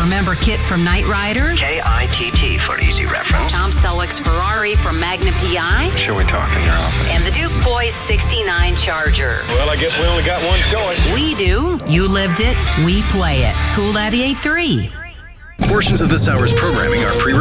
Remember Kit from Knight Rider? KITT for easy reference. Tom Selleck's Ferrari from Magnum PI? Should we talk in your office? And the Duke Boys 69 Charger. Well, I guess we only got one choice. We do. You lived it. We play it. Cool 98.3. Portions of this hour's programming are pre